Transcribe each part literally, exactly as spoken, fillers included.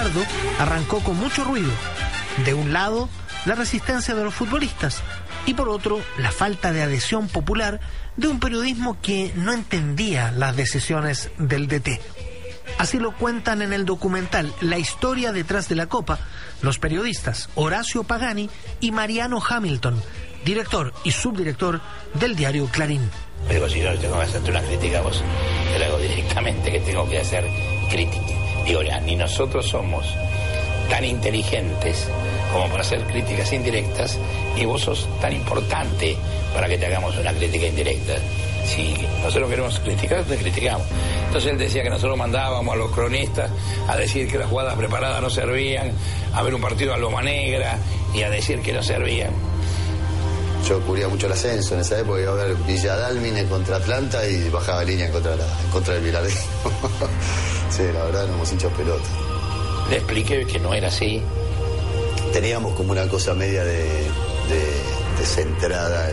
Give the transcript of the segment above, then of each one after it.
Bilardo arrancó con mucho ruido. De un lado, la resistencia de los futbolistas y por otro, la falta de adhesión popular de un periodismo que no entendía las decisiones del D T. Así lo cuentan en el documental La historia detrás de la Copa los periodistas Horacio Pagani y Mariano Hamilton, director y subdirector del diario Clarín. Digo, si yo tengo que hacerte una crítica a vos, te la hago directamente, que tengo que hacer crítica. Digo, ya, ni nosotros somos tan inteligentes como para hacer críticas indirectas, y vos sos tan importante para que te hagamos una crítica indirecta. Si nosotros queremos criticar, te criticamos. Entonces él decía que nosotros mandábamos a los cronistas a decir que las jugadas preparadas no servían, a ver un partido a loma negra y a decir que no servían. Yo cubría mucho el ascenso en esa época, iba a ver Villa Dálmine contra Atlanta y bajaba línea en contra, la, en contra del Bilardino. Sí, la verdad, éramos hinchos pelota. Le expliqué que no era así. Teníamos como una cosa media de, de, de centrada en,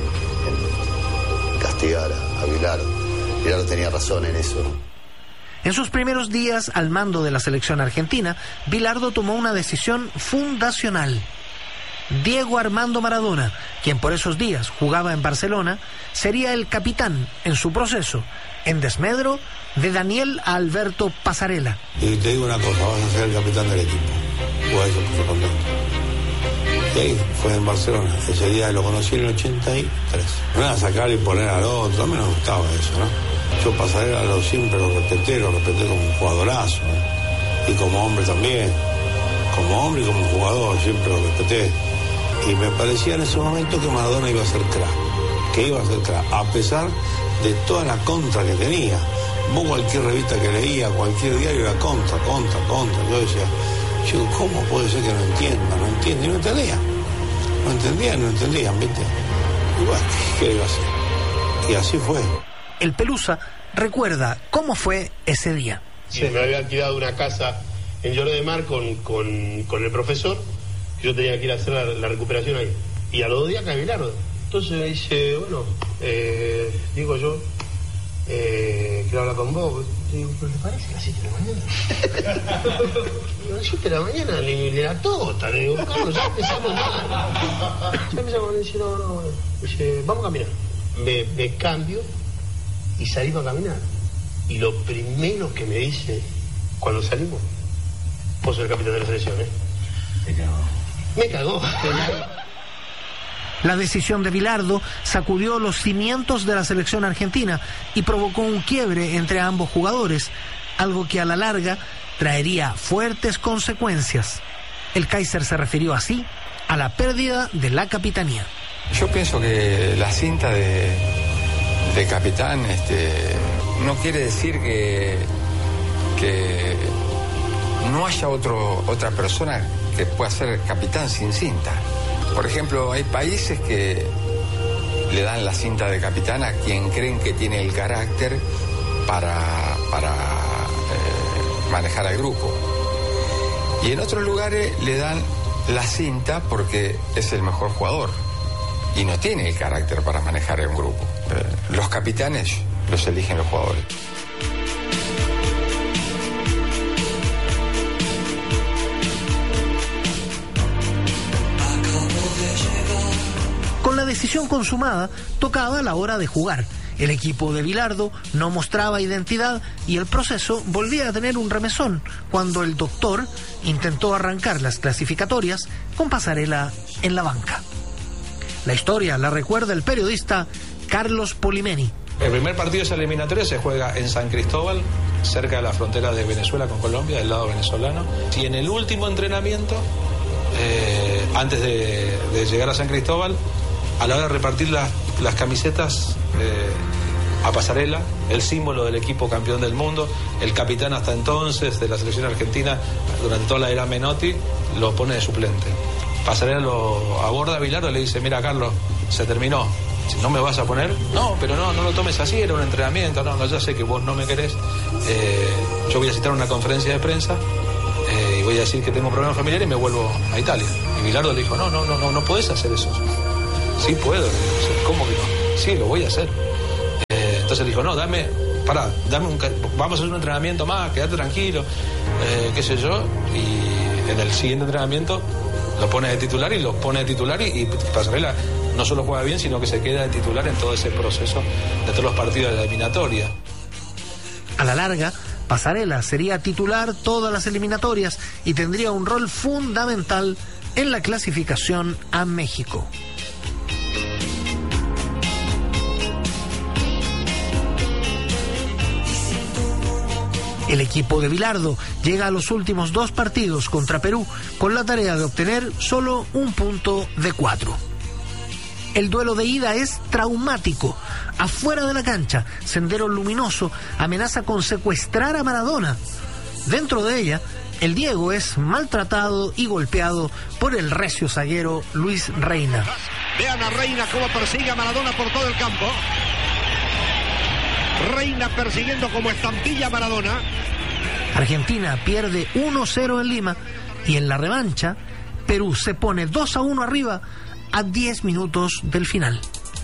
en, en castigar a, a Bilardo. Bilardo tenía razón en eso. En sus primeros días al mando de la selección argentina, Bilardo tomó una decisión fundacional. Diego Armando Maradona, quien por esos días jugaba en Barcelona, sería el capitán en su proceso, en desmedro de Daniel Alberto Pasarela. Y te digo una cosa, vas a ser el capitán del equipo. Pues eso puso contento. Y ahí fue en Barcelona. Ese día lo conocí en el ochenta y tres. No era sacar y poner al otro, a mí no me gustaba eso, ¿no? Yo Pasarela lo siempre lo respeté, lo respeté como un jugadorazo, ¿no? Y como hombre también. Como hombre y como jugador siempre lo respeté. Y me parecía en ese momento que Maradona iba a ser crack, que iba a ser crack, a pesar de toda la contra que tenía. Vos cualquier revista que leía, cualquier diario era contra, contra, contra. Yo decía, yo, ¿cómo puede ser que no entienda? No entiende, y no entendía. No entendían, no entendían, ¿viste? Y bueno, ¿qué iba a hacer? Y así fue. El Pelusa recuerda cómo fue ese día. Sí, me había alquilado una casa en Lloret de Mar con, con, con el profesor. Yo tenía que ir a hacer la, la recuperación ahí. Y a los dos días cae Bilardo. Entonces me dice, bueno, eh, digo yo, eh, quiero hablar con vos. Digo, ¿pero te parece a las siete de la mañana? A las siete de la mañana, ni de la tota. Le digo, Carlos, ya empezamos mal. Ya empezamos a decir, no, no, bueno. Dice, vamos a caminar. Me, me cambio y salimos a caminar. Y lo primero que me dice, cuando salimos, vos sos el capitán de la selección, ¿eh? Me cagó. Me cagó. La decisión de Bilardo sacudió los cimientos de la selección argentina y provocó un quiebre entre ambos jugadores, algo que a la larga traería fuertes consecuencias. El Kaiser se refirió así a la pérdida de la capitanía. Yo pienso que la cinta de, de capitán este, no quiere decir que, que no haya otro, otra persona que pueda ser capitán sin cinta. Por ejemplo, hay países que le dan la cinta de capitán a quien creen que tiene el carácter para, para eh, manejar al grupo. Y en otros lugares le dan la cinta porque es el mejor jugador y no tiene el carácter para manejar un grupo. Eh, los capitanes los eligen los jugadores. Con la decisión consumada, tocaba la hora de jugar. El equipo de Bilardo no mostraba identidad y el proceso volvía a tener un remesón cuando el doctor intentó arrancar las clasificatorias con Pasarela en la banca. La historia la recuerda el periodista Carlos Polimeni. El primer partido de esa eliminatoria se juega en San Cristóbal, cerca de la frontera de Venezuela con Colombia, del lado venezolano. Y en el último entrenamiento, eh, antes de, de llegar a San Cristóbal, a la hora de repartir las, las camisetas eh, a Pasarela, el símbolo del equipo campeón del mundo, el capitán hasta entonces de la selección argentina durante toda la era Menotti, lo pone de suplente. Pasarela lo aborda a Bilardo y le dice, mira Carlos, se terminó, si no me vas a poner, no, pero no, no lo tomes así, era un entrenamiento, no, no, ya sé que vos no me querés, eh, yo voy a citar una conferencia de prensa eh, y voy a decir que tengo problemas familiares y me vuelvo a Italia. Y Bilardo le dijo, no, no, no, no, no podés hacer eso. Sí puedo, ¿cómo que no? Sí, lo voy a hacer. Eh, entonces le dijo, no, dame pará, dame un, vamos a hacer un entrenamiento más, quédate tranquilo, eh, qué sé yo, y en el siguiente entrenamiento lo pone de titular y lo pone de titular y, y Pasarela no solo juega bien, sino que se queda de titular en todo ese proceso de todos los partidos de la eliminatoria. A la larga, Pasarela sería titular todas las eliminatorias y tendría un rol fundamental en la clasificación a México. El equipo de Bilardo llega a los últimos dos partidos contra Perú con la tarea de obtener solo un punto de cuatro. El duelo de ida es traumático. Afuera de la cancha, Sendero Luminoso amenaza con secuestrar a Maradona. Dentro de ella, el Diego es maltratado y golpeado por el recio zaguero Luis Reina. Vean a Reina cómo persigue a Maradona por todo el campo. Reina persiguiendo como estampilla a Maradona. Argentina pierde uno cero en Lima y en la revancha, Perú se pone dos a uno arriba a diez minutos del final.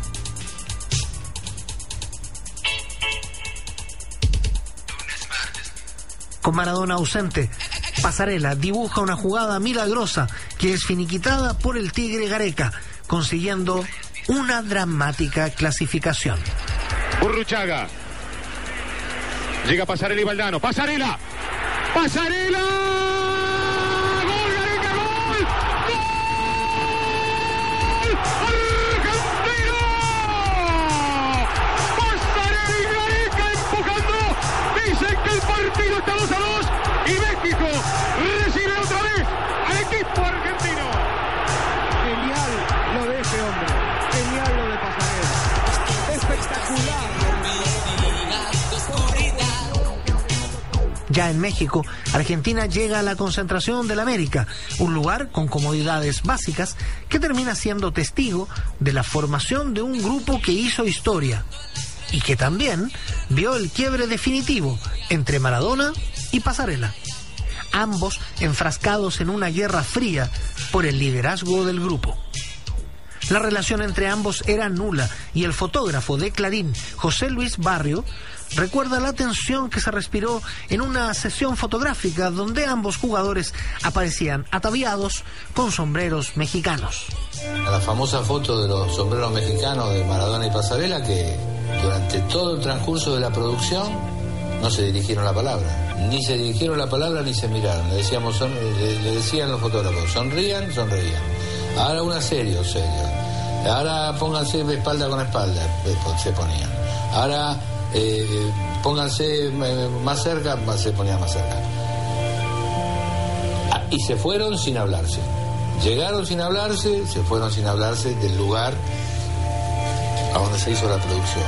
Con Maradona ausente, Pasarela dibuja una jugada milagrosa que es finiquitada por el Tigre Gareca, consiguiendo una dramática clasificación. Burruchaga. Llega Pasarela y Valdano. ¡Pasarela! ¡Pasarela! ¡Gol, Gareca, gol! ¡Gol! ¡Argentino! Pasarela y Gareca empujando. Dicen que el partido está dos a dos y México recibe otra vez al equipo argentino. Genial lo de ese hombre. Genial lo de Pasarela. Espectacular. Ya en México, Argentina llega a la concentración del América, un lugar con comodidades básicas que termina siendo testigo de la formación de un grupo que hizo historia y que también vio el quiebre definitivo entre Maradona y Pasarela, ambos enfrascados en una guerra fría por el liderazgo del grupo. La relación entre ambos era nula y el fotógrafo de Clarín, José Luis Barrio, recuerda la tensión que se respiró en una sesión fotográfica donde ambos jugadores aparecían ataviados con sombreros mexicanos. La famosa foto de los sombreros mexicanos de Maradona y Pasarela, que durante todo el transcurso de la producción no se dirigieron la palabra. Ni se dirigieron la palabra ni se miraron. Le decíamos, son, le, le decían los fotógrafos, sonrían, sonrían. Ahora una serio, serio. Ahora pónganse espalda con espalda, se ponían. Ahora eh, pónganse más cerca, se ponían más cerca. Ah, y se fueron sin hablarse. Llegaron sin hablarse, se fueron sin hablarse del lugar a donde se hizo la producción.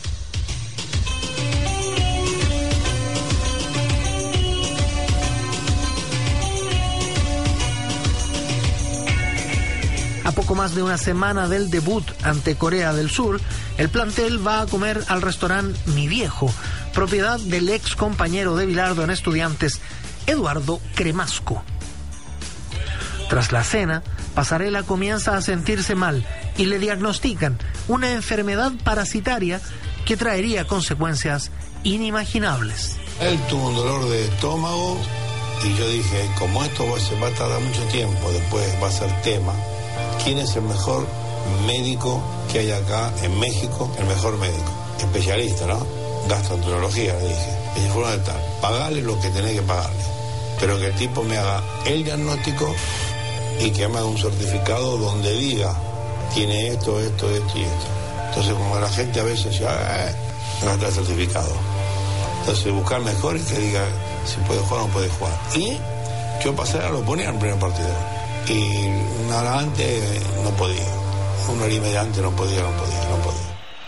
A poco más de una semana del debut ante Corea del Sur, el plantel va a comer al restaurante Mi Viejo, propiedad del ex compañero de Bilardo en Estudiantes, Eduardo Cremasco. Tras la cena, Pasarela comienza a sentirse mal y le diagnostican una enfermedad parasitaria que traería consecuencias inimaginables. Él tuvo un dolor de estómago y yo dije, como esto se va a tardar mucho tiempo, después va a ser tema. ¿Quién es el mejor médico que hay acá en México? El mejor médico, especialista, ¿no? Gastroenterología, le dije. Y se fueron de tal, pagale lo que tenés que pagarle, pero que el tipo me haga el diagnóstico y que me haga un certificado donde diga, tiene esto, esto, esto y esto. Entonces, como la gente a veces dice, ah, no está el certificado. Entonces, buscar mejor y que diga si puede jugar o no puede jugar. Y yo pasé a lo ponía en el primer partido. Y una hora antes no podía, una hora y media antes no podía, no podía, no podía.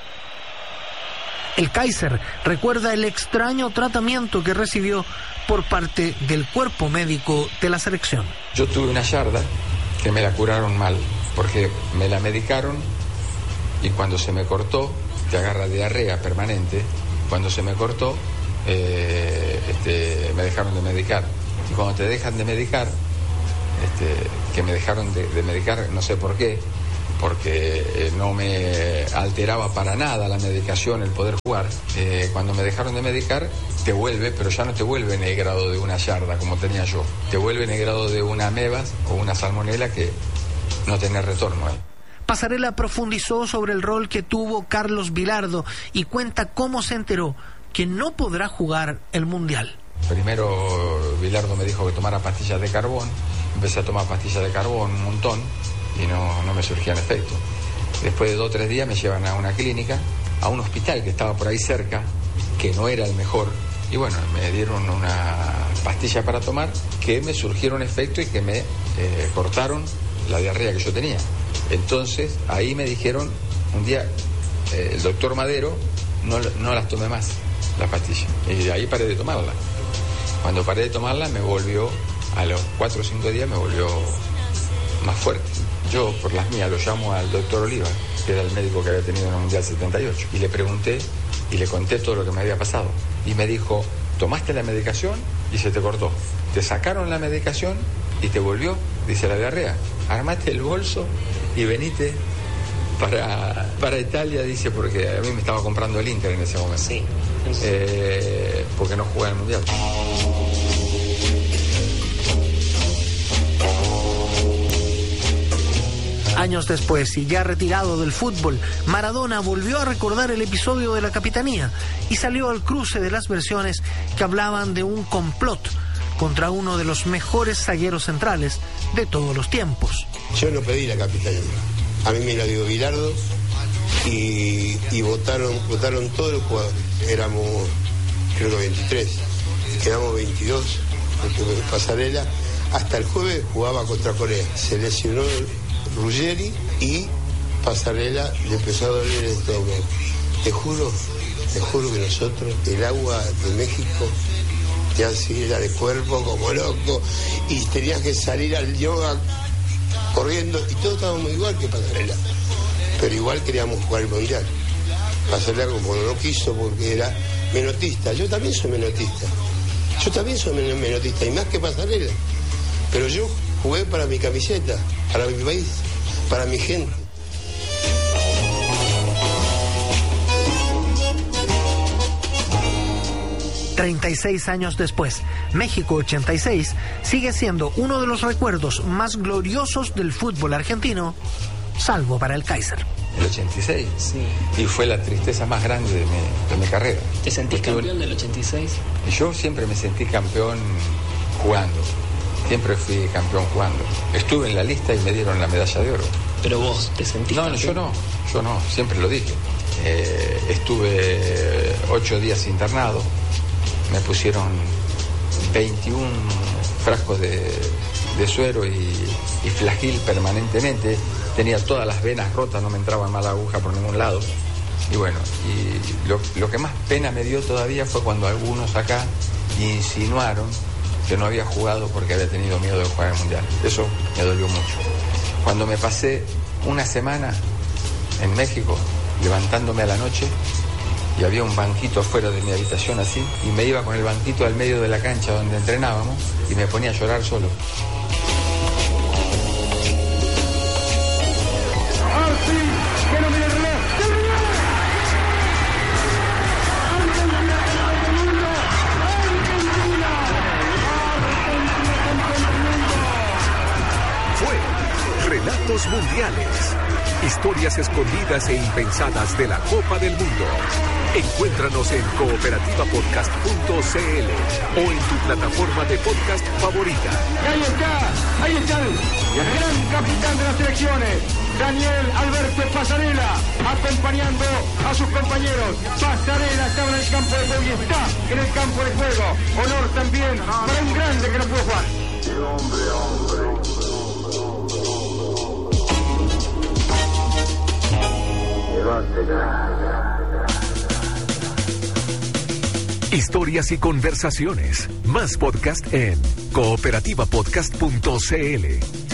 El Kaiser recuerda el extraño tratamiento que recibió por parte del cuerpo médico de la selección. Yo tuve una yarda que me la curaron mal, porque me la medicaron y cuando se me cortó, te agarra diarrea permanente, cuando se me cortó, eh, este, me dejaron de medicar. Y cuando te dejan de medicar, Este, que me dejaron de, de medicar, no sé por qué, porque eh, no me alteraba para nada la medicación el poder jugar. Eh, cuando me dejaron de medicar, te vuelve, pero ya no te vuelve en el grado de una yarda como tenía yo. Te vuelve en el grado de una amebas o una salmonela que no tiene retorno ahí. Pasarela profundizó sobre el rol que tuvo Carlos Vilardo y cuenta cómo se enteró que no podrá jugar el Mundial. Primero Vilardo me dijo que tomara pastillas de carbón. Empecé a tomar pastillas de carbón un montón y no, no me surgían efecto. Después de dos o tres días me llevan a una clínica, a un hospital que estaba por ahí cerca, que no era el mejor. Y bueno, me dieron una pastilla para tomar que me surgieron efecto y que me eh, cortaron la diarrea que yo tenía. Entonces ahí me dijeron un día, eh, el doctor Madero, no, no las tomé más, las pastillas. Y de ahí paré de tomarlas. Cuando paré de tomarlas me volvió, a los cuatro o cinco días me volvió más fuerte. Yo por las mías lo llamo al doctor Oliva, que era el médico que había tenido en el Mundial setenta y ocho, y le pregunté y le conté todo lo que me había pasado. Y me dijo, tomaste la medicación y se te cortó. Te sacaron la medicación y te volvió, dice, la diarrea. Armate el bolso y venite para, para Italia, dice, porque a mí me estaba comprando el Inter en ese momento. Sí. Eh, porque no jugaba en el Mundial. Años después, y ya retirado del fútbol, Maradona volvió a recordar el episodio de la capitanía y salió al cruce de las versiones que hablaban de un complot contra uno de los mejores zagueros centrales de todos los tiempos. Yo no pedí la capitanía, a mí me la dio Vilardo y, y votaron, votaron todos los jugadores. Éramos, creo que veintitrés, quedamos veintidós, porque Pasarela hasta el jueves jugaba contra Corea. Se lesionó Ruggeri y Pasarela le empezó a doler el estómago. Te juro, te juro que nosotros, el agua de México te hacía de cuerpo como loco y tenías que salir al yoga corriendo y todos estábamos igual que Pasarela, pero igual queríamos jugar el Mundial. Pasarela como no quiso porque era menotista. Yo también soy menotista, yo también soy menotista y más que Pasarela, pero yo jugué para mi camiseta, para mi país, para mi gente. treinta y seis años después, México ochenta y seis sigue siendo uno de los recuerdos más gloriosos del fútbol argentino, salvo para el Kaiser. El ochenta y seis, sí. Y fue la tristeza más grande de mi, de mi carrera. ¿Te sentís Porque campeón del ochenta y seis? Yo siempre me sentí campeón jugando. Siempre fui campeón jugando. Estuve en la lista y me dieron la medalla de oro. Pero vos, ¿te sentís No, campeón? yo no, yo no, siempre lo dije. Eh, estuve ocho días internado. Me pusieron veintiún frascos de, de suero y, y flagil permanentemente. Tenía todas las venas rotas, no me entraba mal aguja por ningún lado. Y bueno, y lo, lo que más pena me dio todavía fue cuando algunos acá insinuaron que no había jugado porque había tenido miedo de jugar el Mundial. Eso me dolió mucho. Cuando me pasé una semana en México, levantándome a la noche, y había un banquito afuera de mi habitación así, y me iba con el banquito al medio de la cancha donde entrenábamos, y me ponía a llorar solo. Relatos mundiales, historias escondidas e impensadas de la Copa del Mundo. Encuéntranos en cooperativa podcast punto c l o en tu plataforma de podcast favorita. Y ahí está, ahí está el gran capitán de las selecciones, Daniel Alberto Pasarela, acompañando a sus compañeros. Pasarela estaba en el campo de juego y está en el campo de juego. Honor también para un grande que no pudo jugar. Hombre, hombre. Historias y conversaciones. Más podcast en cooperativa podcast punto c l.